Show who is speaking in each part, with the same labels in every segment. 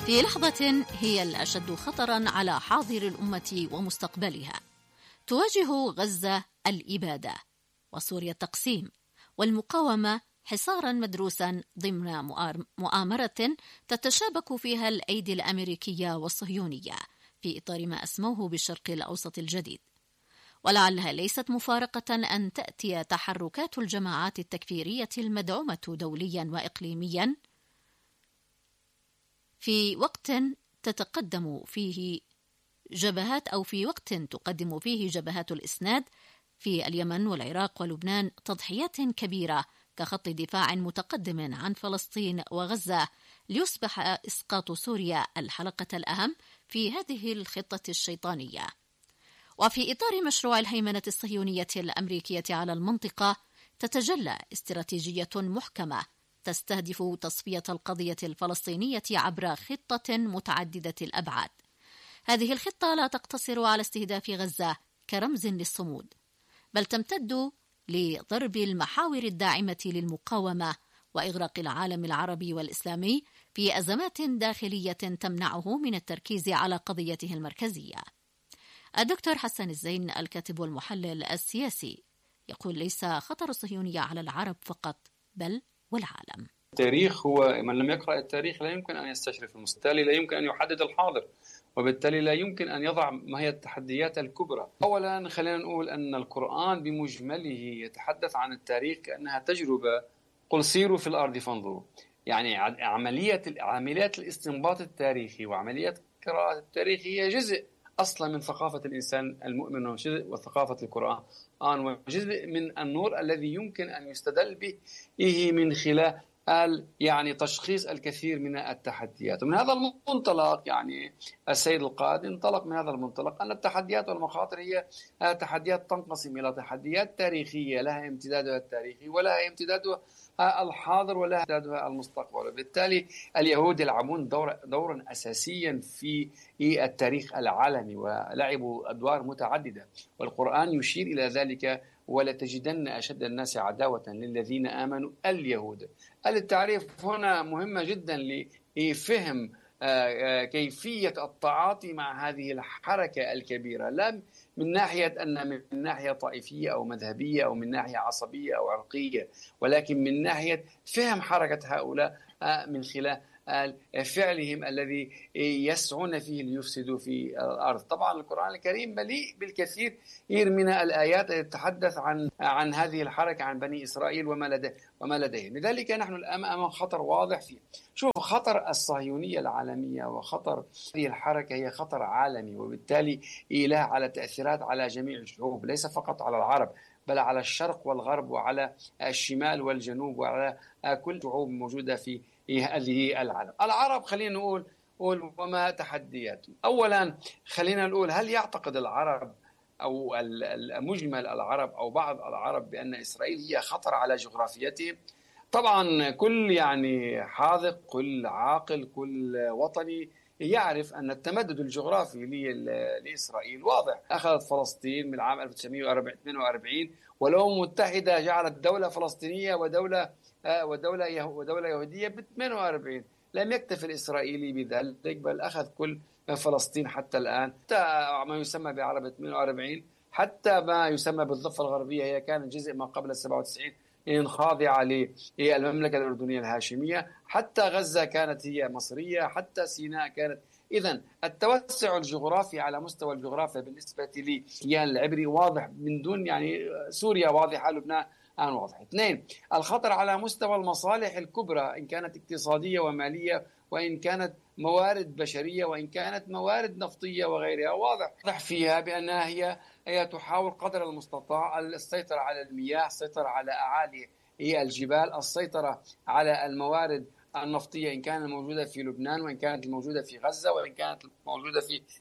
Speaker 1: في لحظة هي الأشد خطراً على حاضر الأمة ومستقبلها، تواجه غزة الإبادة وسوريا التقسيم والمقاومة حصاراً مدروساً ضمن مؤامرة تتشابك فيها الأيدي الأمريكية والصهيونية في إطار ما أسموه بالشرق الأوسط الجديد. ولعلها ليست مفارقة أن تأتي تحركات الجماعات التكفيرية المدعومة دولياً وإقليمياً في وقت تقدم فيه جبهات الإسناد في اليمن والعراق ولبنان تضحيات كبيرة كخط دفاع متقدم عن فلسطين وغزة، ليصبح إسقاط سوريا الحلقة الأهم في هذه الخطة الشيطانية. وفي إطار مشروع الهيمنة الصهيونية الأمريكية على المنطقة، تتجلى استراتيجية محكمة تستهدف تصفية القضية الفلسطينية عبر خطة متعددة الأبعاد. هذه الخطة لا تقتصر على استهداف غزة كرمز للصمود، بل تمتد لضرب المحاور الداعمة للمقاومة وإغراق العالم العربي والإسلامي في أزمات داخلية تمنعه من التركيز على قضيته المركزية. الدكتور حسن الزين الكاتب والمحلل السياسي يقول: ليس خطر الصهيونية على العرب فقط بل والعالم.
Speaker 2: التاريخ هو من لم يقرأ التاريخ لا يمكن أن يستشرف المستقبل، لا يمكن أن يحدد الحاضر، وبالتالي لا يمكن أن يضع ما هي التحديات الكبرى. أولا خلينا نقول أن القرآن بمجمله يتحدث عن التاريخ كأنها تجربة، قل سيروا في الأرض فانظروا. يعني عمليات الاستنباط التاريخي وعمليات قراءة التاريخ هي جزء أصلا من ثقافة الإنسان المؤمن، وجزء من ثقافة القرآن، وجزء من النور الذي يمكن أن يستدل به من خلال يعني تشخيص الكثير من التحديات. ومن هذا المنطلق يعني السيد القائد انطلق من هذا المنطلق أن التحديات والمخاطر هي تحديات تنقسم إلى تحديات تاريخية لها امتدادها التاريخي ولها امتدادها الحاضر ولها امتدادها المستقبل. وبالتالي اليهود يلعبون دورا أساسيا في التاريخ العالمي ولعبوا أدوار متعددة، والقرآن يشير إلى ذلك: ولتجدن أشد الناس عداوة للذين آمنوا اليهود. التعريف هنا مهمة جدا لفهم كيفية التعاطي مع هذه الحركة الكبيرة، لا من ناحية طائفية أو مذهبية أو من ناحية عصبية أو عرقية، ولكن من ناحية فهم حركة هؤلاء من خلال فعلهم الذي يسعون فيه ليفسدوا في الأرض. طبعا القرآن الكريم مليء بالكثير من الآيات التي تتحدث عن هذه الحركة، عن بني إسرائيل وما لديهم. لذلك نحن الآن أمام خطر واضح فيه. شوف، خطر الصهيونية العالمية وخطر هذه الحركة هي خطر عالمي، وبالتالي لها على تأثيرات على جميع الشعوب، ليس فقط على العرب بل على الشرق والغرب وعلى الشمال والجنوب وعلى كل شعوب موجودة في هذه العالم. العرب خلينا نقول وما تحدياتهم. أولا خلينا نقول: هل يعتقد العرب أو المجمل العرب أو بعض العرب بأن إسرائيل هي خطر على جغرافيتهم؟ طبعا كل يعني حاذق، كل عاقل، كل وطني يعرف أن التمدد الجغرافي لإسرائيل واضح. أخذت فلسطين من عام 1948 والأمم المتحدة جعلت دولة فلسطينية ودولة يهودية ب 48. لم يكتف الإسرائيلي بذلك، بل أخذ كل فلسطين حتى الآن، حتى ما يسمى بعرب 48، حتى ما يسمى بالضفة الغربية هي كانت جزء ما قبل 97 خاضعة للمملكة الأردنية الهاشمية، حتى غزة كانت هي مصرية، حتى سيناء كانت. إذن التوسع الجغرافي على مستوى الجغرافيا بالنسبة للكيان العبري واضح، من دون يعني سوريا واضحة، لبنان واضح. 2، الخطر على مستوى المصالح الكبرى، إن كانت اقتصادية ومالية، وإن كانت موارد بشرية، وإن كانت موارد نفطية وغيرها، واضح فيها بأنها هي تحاول قدر المستطاع السيطرة على المياه، السيطرة على أعالي الجبال، السيطرة على الموارد النفطية إن كانت موجودة في لبنان، وإن كانت موجودة في غزة، وإن كانت موجودة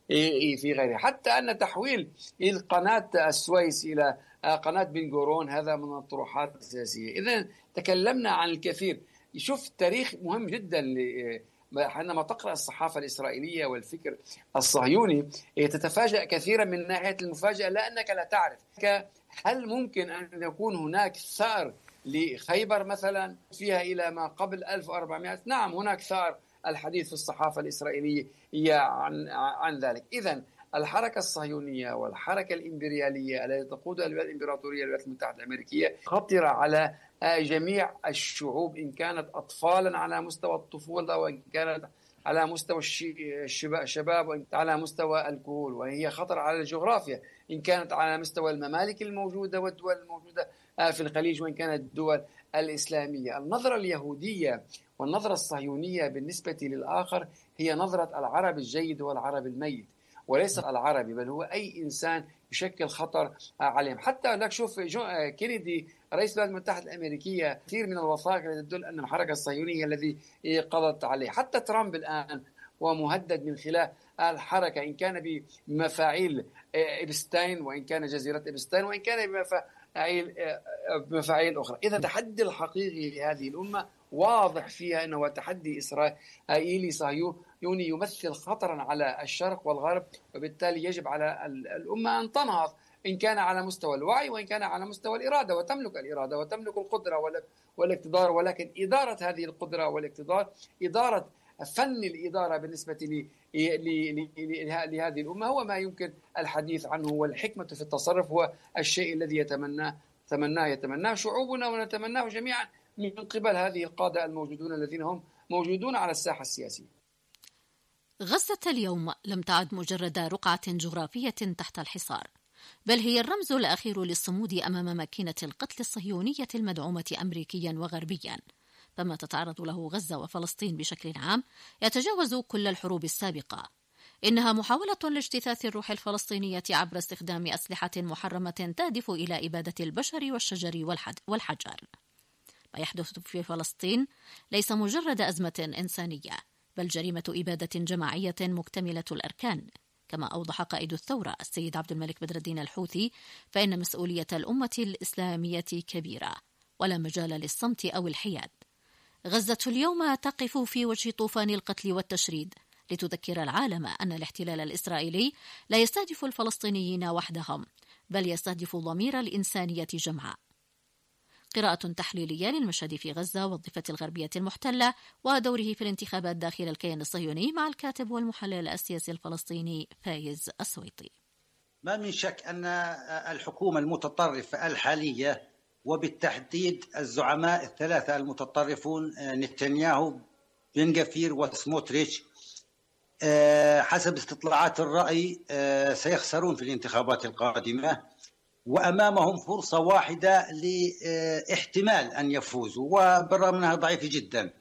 Speaker 2: في غيرها. حتى أن تحويل قناة السويس إلى قناة بن غورون هذا من الطروحات الأساسية. إذن تكلمنا عن الكثير. يشوف التاريخ مهم جدا حينما تقرأ الصحافة الإسرائيلية والفكر الصهيوني تتفاجأ كثيرا من ناحية المفاجأة، لأنك لا تعرف هل ممكن أن يكون هناك ثأر لخيبر مثلا فيها إلى ما قبل 1400. نعم، هناك ثأر الحديث في الصحافة الإسرائيلية عن ذلك. إذن الحركة الصهيونية والحركة الإمبريالية التي تقودها الإمبراطورية الولايات المتحدة الأمريكية خطرة على جميع الشعوب، إن كانت أطفالا على مستوى الطفولة، وإن كانت على مستوى الشباب، وإن على مستوى الكهول، وهي خطر على الجغرافيا إن كانت على مستوى الممالك الموجودة والدول الموجودة في الخليج، وإن كانت الدول الإسلامية. النظرة اليهودية والنظرة الصهيونية بالنسبة للآخر هي نظرة العرب الجيد والعرب الميت، وليس العربي، بل هو أي إنسان يشكل خطر عليهم. حتى لك شوف كينيدي رئيس الولايات المتحدة الأمريكية، كثير من الوثائق التي تدل أن الحركة الصهيونية الذي قضت عليه. حتى ترامب الآن ومهدد من خلال الحركة، إن كان بمفاعيل إبستاين، وإن كان جزيرة إبستاين، وإن كان بمفاعيل أخرى. إذا التحدي الحقيقي لهذه الأمة واضح فيها أنه تحدي إسرائيلي صهيوني يمثل خطرا على الشرق والغرب، وبالتالي يجب على الأمة أن تنهض، إن كان على مستوى الوعي وإن كان على مستوى الإرادة، وتملك الإرادة وتملك القدرة والاقتدار. ولكن إدارة هذه القدرة والاقتدار، إدارة فن الإدارة بالنسبة لهذه الأمة، هو ما يمكن الحديث عنه. والحكمة في التصرف هو الشيء الذي يتمناه شعوبنا، ونتمناه جميعا من قبل هذه القادة الموجودون الذين هم موجودون على الساحة السياسية.
Speaker 1: غزة اليوم لم تعد مجرد رقعة جغرافية تحت الحصار، بل هي الرمز الأخير للصمود أمام ماكينة القتل الصهيونية المدعومة أمريكيا وغربيا. فما تتعرض له غزة وفلسطين بشكل عام يتجاوز كل الحروب السابقة. إنها محاولة لاجتثاث الروح الفلسطينية عبر استخدام أسلحة محرمة تهدف إلى إبادة البشر والشجر والحجر. ما يحدث في فلسطين ليس مجرد أزمة إنسانية، بل جريمة إبادة جماعية مكتملة الأركان. كما أوضح قائد الثورة السيد عبد الملك بدر الدين الحوثي، فإن مسؤولية الأمة الإسلامية كبيرة ولا مجال للصمت أو الحياد. غزة اليوم تقف في وجه طوفان القتل والتشريد لتذكر العالم أن الاحتلال الإسرائيلي لا يستهدف الفلسطينيين وحدهم، بل يستهدف ضمير الإنسانية جمعاء. قراءة تحليلية للمشهد في غزة والضفة الغربية المحتلة ودوره في الانتخابات داخل الكيان الصهيوني، مع الكاتب والمحلل السياسي الفلسطيني فايز السويطي.
Speaker 3: ما من شك أن الحكومة المتطرفة الحالية، وبالتحديد الزعماء الثلاثة المتطرفون نتنياهو، بن غفير وسموتريتش، حسب استطلاعات الرأي سيخسرون في الانتخابات القادمة، وأمامهم فرصة واحدة لاحتمال أن يفوزوا، وبالرغم أنها ضعيفة جدا.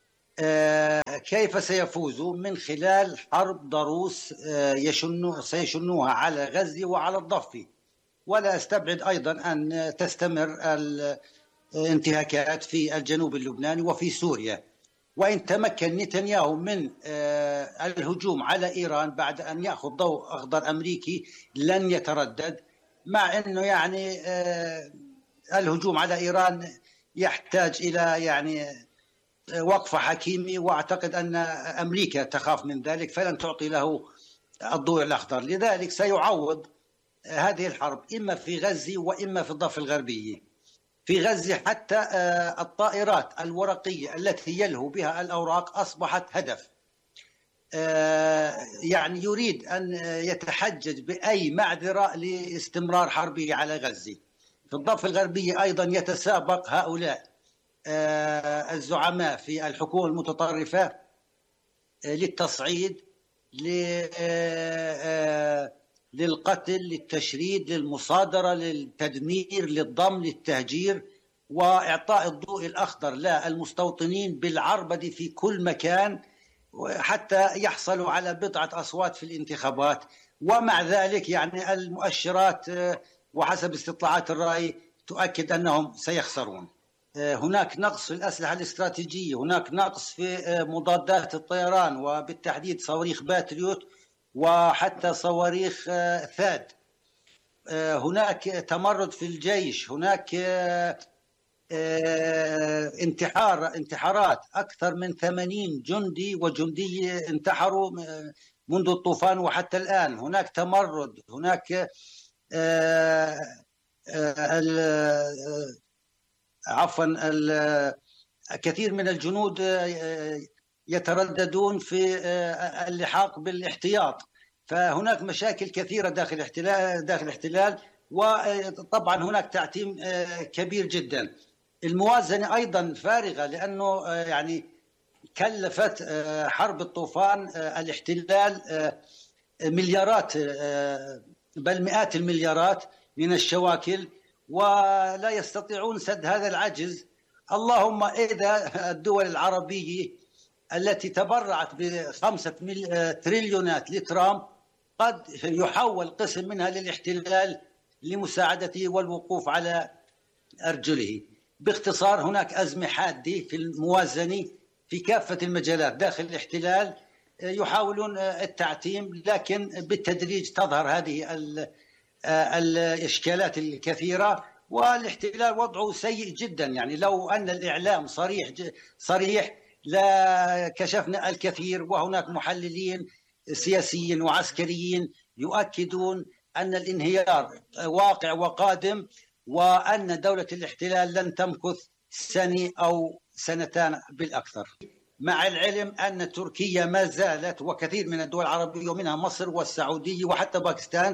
Speaker 3: كيف سيفوزوا؟ من خلال حرب ضروس سيشنوها على غزة وعلى الضفة. ولا أستبعد أيضا أن تستمر الانتهاكات في الجنوب اللبناني وفي سوريا. وإن تمكن نتنياهو من الهجوم على إيران بعد أن يأخذ ضوء أخضر أمريكي لن يتردد، مع أنه يعني الهجوم على إيران يحتاج إلى يعني وقفة حكيمة، وأعتقد أن أمريكا تخاف من ذلك فلن تعطي له الضوء الأخضر. لذلك سيعوض هذه الحرب إما في غزة وإما في الضفة الغربية. في غزة حتى الطائرات الورقية التي يلهو بها الأوراق أصبحت هدف. يعني يريد أن يتحجج بأي معذرة لاستمرار حربه على غزة. في الضفة الغربية أيضا يتسابق هؤلاء الزعماء في الحكومة المتطرفة للتصعيد، للقتل، للتشريد، للمصادرة، للتدمير، للضم، للتهجير، وإعطاء الضوء الأخضر للمستوطنين بالعربدة في كل مكان حتى يحصلوا على بضعة أصوات في الانتخابات. ومع ذلك يعني المؤشرات وحسب استطلاعات الرأي تؤكد أنهم سيخسرون. هناك نقص في الأسلحة الاستراتيجية، هناك نقص في مضادات الطيران، وبالتحديد صواريخ باتريوت وحتى صواريخ ثاد. هناك تمرد في الجيش، هناك انتحارات، أكثر من 80 جندي وجندية انتحروا منذ الطوفان وحتى الآن. هناك تمرد، هناك كثير من الجنود يترددون في اللحاق بالاحتياط. فهناك مشاكل كثيرة داخل الاحتلال، وطبعا هناك تعتيم كبير جدا. الموازنة أيضا فارغة، لأنه يعني كلفت حرب الطوفان الاحتلال مليارات، بل مئات المليارات من الشواكل، ولا يستطيعون سد هذا العجز. اللهم إذا الدول العربية التي تبرعت ب5 تريليونات لترامب قد يحول قسم منها للاحتلال لمساعدته والوقوف على أرجله. باختصار هناك أزمة حادة في الموازنة في كافة المجالات داخل الاحتلال. يحاولون التعتيم، لكن بالتدريج تظهر هذه الإشكالات الكثيرة، والاحتلال وضعه سيء جدا. يعني لو أن الإعلام صريح لا كشفنا الكثير، وهناك محللين سياسيين وعسكريين يؤكدون أن الانهيار واقع وقادم، وأن دولة الاحتلال لن تمكث سنة أو سنتان بالأكثر، مع العلم أن تركيا ما زالت وكثير من الدول العربية ومنها مصر والسعودية وحتى باكستان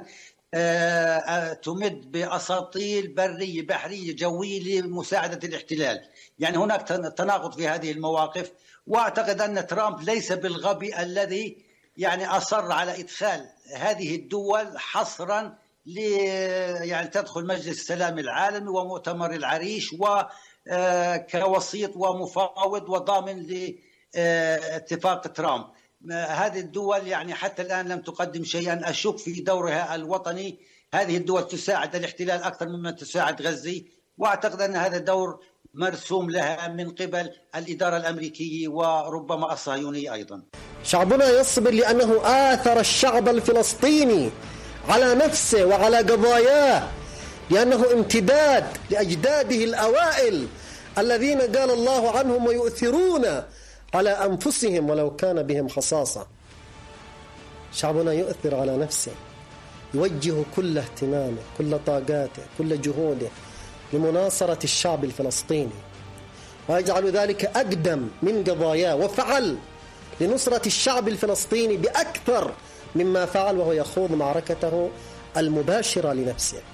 Speaker 3: تمد بأساطيل برية بحرية جوية لمساعدة الاحتلال. يعني هناك تناقض في هذه المواقف، وأعتقد أن ترامب ليس بالغبي الذي يعني أصر على إدخال هذه الدول حصرا يعني تدخل مجلس السلام العالمي ومؤتمر العريش وكوسيط ومفاوض وضامن لاتفاق ترامب. هذه الدول يعني حتى الآن لم تقدم شيئا. أشك في دورها الوطني. هذه الدول تساعد الاحتلال أكثر مما تساعد غزة، وأعتقد أن هذا دور مرسوم لها من قبل الإدارة الأمريكية وربما الصهيونية أيضا.
Speaker 4: شعبنا يصبر لأنه آثر الشعب الفلسطيني على نفسه وعلى قضاياه، لأنه امتداد لأجداده الأوائل الذين قال الله عنهم ويؤثرون على أنفسهم ولو كان بهم خصاصة. شعبنا يؤثر على نفسه، يوجه كل اهتمامه، كل طاقاته، كل جهوده لمناصرة الشعب الفلسطيني، ويجعل ذلك أقدم من قضاياه، وفعل لنصرة الشعب الفلسطيني بأكثر مما فعل وهو يخوض معركته المباشرة لنفسه.